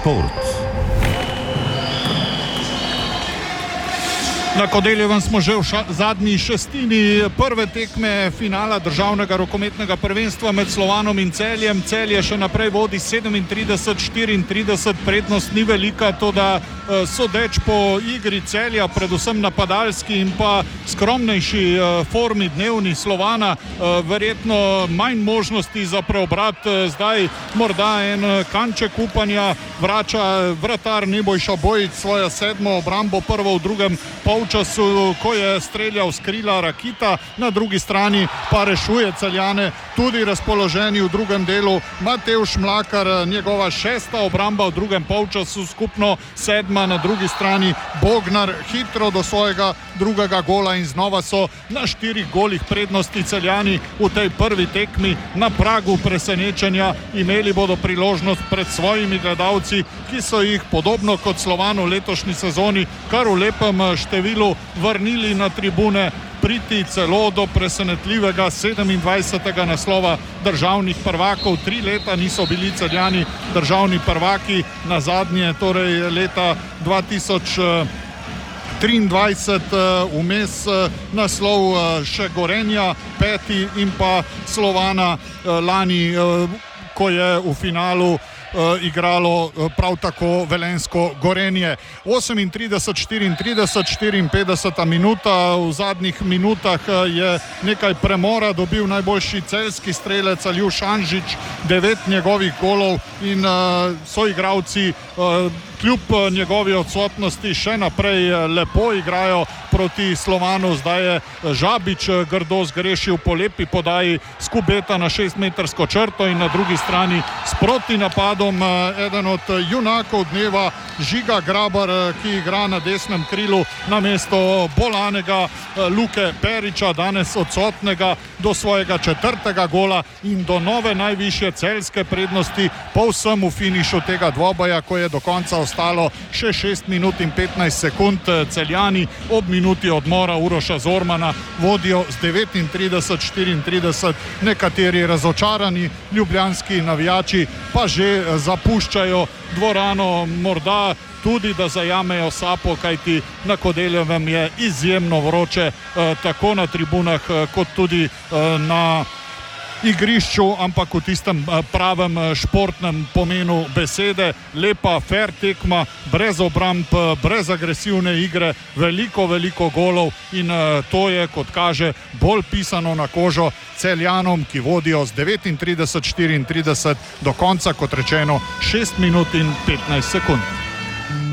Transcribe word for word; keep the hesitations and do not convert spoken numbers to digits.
šport. Na Kodeljevem smo že v ša, zadnji šestini prve tekme finala državnega rokometnega prvenstva med Slovanom in Celjem. Celje še naprej vodi sedemintrideset štiriintrideset, prednost ni velika, toda sodeč po igri Celja, predvsem napadalski in pa skromnejši formi dnevni Slovana, verjetno manj možnosti za preobrat. Zdaj morda en kanček upanja vrača vratar Nebojša Bojić svojo sedmo obrambo, prvo v drugem polčasu, ko je streljal s krila Rakita, na drugi strani pa rešuje Celjane tudi razpoloženi v drugem delu Matevž Mlakar, njegova šesta obramba v drugem polčasu, skupno sedma, na drugi strani Bognar hitro do svojega drugega gola in znova so na štirih golih prednosti Celjani v tej prvi tekmi. Na pragu presenečenja imeli bodo priložnost pred svojimi gledalci, ki so jih podobno kot Slovan v letošnji sezoni kar v lepem številu vrnili na tribune, priti celo do presenetljivega sedemindvajsetega naslova državnih prvakov. Tri leta niso bili Celjani državni prvaki, na zadnje torej leta dva tisoč triindvajset, vmes naslov še Gorenja, peti, in pa Slovana lani, ko je v finalu igralo prav tako velenjsko Gorenje. osemintrideset štiriintrideset, štiriinpetdeseta minuta, v zadnjih minutah je nekaj premora dobil najboljši celjski strelec Aljuš Anžič, devet njegovih golov in soigralci kljub njegovi odsotnosti še naprej lepo igrajo proti Slovanu. Zdaj je Žabič grdo zgrešil po lepi podaji Skubeta na šestmetrsko črto in na drugi strani s proti napadom eden od junakov dneva Žiga Grabar, ki igra na desnem krilu namesto bolanega Luke Periča, danes odsotnega, do svojega četrtega gola in do nove najvišje celjske prednosti povsem v finišu tega dvoboja, ko je do konca ostalo še šest minut in petnajst sekund. Celjani ob minuti odmora Uroša Zormana vodijo z devetintrideset štiriintrideset, nekateri razočarani ljubljanski navijači pa že zapuščajo dvorano, morda tudi da zajamejo sapo, kajti na Kodeljevem je izjemno vroče, eh, tako na tribunah eh, kot tudi eh, na igrišču, ampak v tistem pravem športnem pomenu besede. Lepa, fair tekma, brez obramb, brez agresivne igre, veliko, veliko golov in to je, kot kaže, bolj pisano na kožo Celjanom, ki vodijo z devetintrideset štiriintrideset do konca, kot rečeno, šest minut in petnajst sekund.